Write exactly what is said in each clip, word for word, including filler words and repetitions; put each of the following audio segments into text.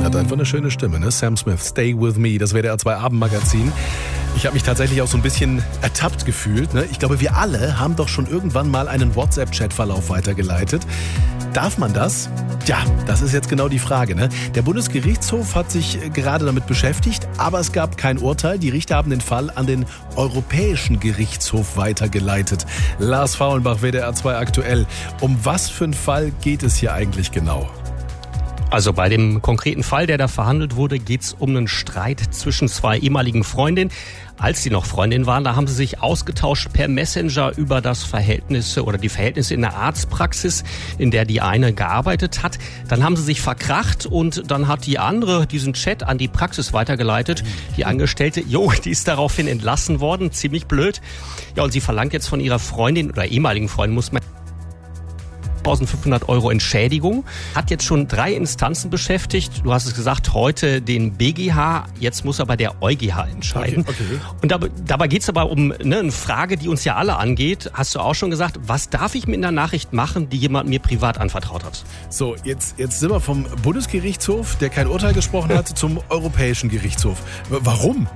Hat einfach eine schöne Stimme, ne? Sam Smith, Stay With Me, das W D R zwei Abendmagazin. Ich habe mich tatsächlich auch so ein bisschen ertappt gefühlt. Ne? Ich glaube, wir alle haben doch schon irgendwann mal einen WhatsApp-Chat-Verlauf weitergeleitet. Darf man das? Ja, das ist jetzt genau die Frage. Ne? Der Bundesgerichtshof hat sich gerade damit beschäftigt, aber es gab kein Urteil. Die Richter haben den Fall an den Europäischen Gerichtshof weitergeleitet. Lars Faulenbach, W D R zwei aktuell. Um was für einen Fall geht es hier eigentlich genau? Also bei dem konkreten Fall, der da verhandelt wurde, geht es um einen Streit zwischen zwei ehemaligen Freundinnen. Als sie noch Freundinnen waren, da haben sie sich ausgetauscht per Messenger über das Verhältnisse oder die Verhältnisse in der Arztpraxis, in der die eine gearbeitet hat. Dann haben sie sich verkracht und dann hat die andere diesen Chat an die Praxis weitergeleitet. Die Angestellte, jo, die ist daraufhin entlassen worden, ziemlich blöd. Ja, und sie verlangt jetzt von ihrer Freundin oder ehemaligen Freundin, muss man eintausendfünfhundert Euro Entschädigung, hat jetzt schon drei Instanzen beschäftigt. Du hast es gesagt, heute den B G H, jetzt muss aber der EuGH entscheiden. Okay, okay. Und dabei, dabei geht es aber um ne, eine Frage, die uns ja alle angeht. Hast du auch schon gesagt, was darf ich mit einer Nachricht machen, die jemand mir privat anvertraut hat? So, jetzt, jetzt sind wir vom Bundesgerichtshof, der kein Urteil gesprochen hat, zum Europäischen Gerichtshof. Warum?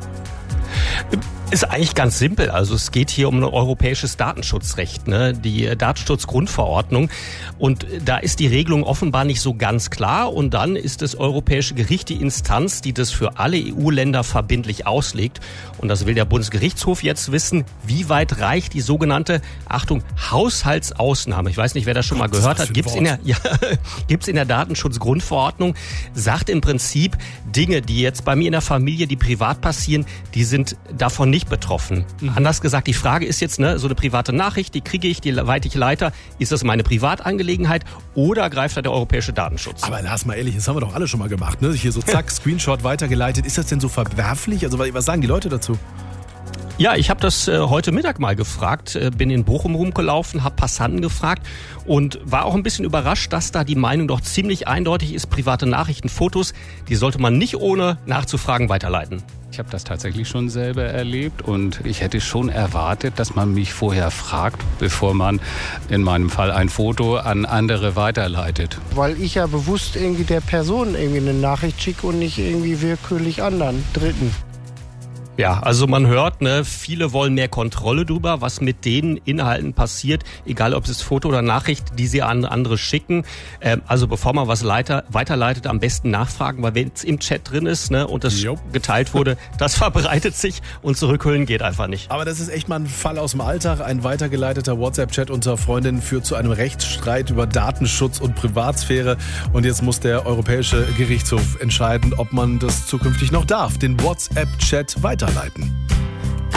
Ist eigentlich ganz simpel. Also es geht hier um ein europäisches Datenschutzrecht, ne? Die Datenschutzgrundverordnung. Und da ist die Regelung offenbar nicht so ganz klar. Und dann ist das Europäische Gericht die Instanz, die das für alle E U-Länder verbindlich auslegt. Und das will der Bundesgerichtshof jetzt wissen, wie weit reicht die sogenannte, Achtung, Haushaltsausnahme. Ich weiß nicht, wer das schon mal gehört hat. Gibt's in der, ja, gibt's in der Datenschutzgrundverordnung. Sagt im Prinzip, Dinge, die jetzt bei mir in der Familie, die privat passieren, die sind davon nicht betroffen. Mhm. Anders gesagt, die Frage ist jetzt, ne, so eine private Nachricht, die kriege ich, die leite ich weiter. Ist das meine Privatangelegenheit oder greift da der europäische Datenschutz? Aber lass mal ehrlich, das haben wir doch alle schon mal gemacht, ne? Hier so zack, Screenshot weitergeleitet. Ist das denn so verwerflich? Also was sagen die Leute dazu? Ja, ich habe das äh, heute Mittag mal gefragt, äh, bin in Bochum rumgelaufen, habe Passanten gefragt und war auch ein bisschen überrascht, dass da die Meinung doch ziemlich eindeutig ist, private Nachrichten, Fotos, die sollte man nicht ohne nachzufragen weiterleiten. Ich habe das tatsächlich schon selber erlebt und ich hätte schon erwartet, dass man mich vorher fragt, bevor man in meinem Fall ein Foto an andere weiterleitet. Weil ich ja bewusst irgendwie der Person irgendwie eine Nachricht schicke und nicht irgendwie willkürlich anderen, Dritten. Ja, also man hört, ne, viele wollen mehr Kontrolle drüber, was mit den Inhalten passiert, egal ob es Foto oder Nachricht, die sie an andere schicken. Ähm, also bevor man was leiter, weiterleitet, am besten nachfragen, weil wenn es im Chat drin ist, ne, und das jo. geteilt wurde, das verbreitet sich und zurückholen geht einfach nicht. Aber das ist echt mal ein Fall aus dem Alltag. Ein weitergeleiteter WhatsApp-Chat unter Freundinnen führt zu einem Rechtsstreit über Datenschutz und Privatsphäre. Und jetzt muss der Europäische Gerichtshof entscheiden, ob man das zukünftig noch darf, den WhatsApp-Chat weiterleiten.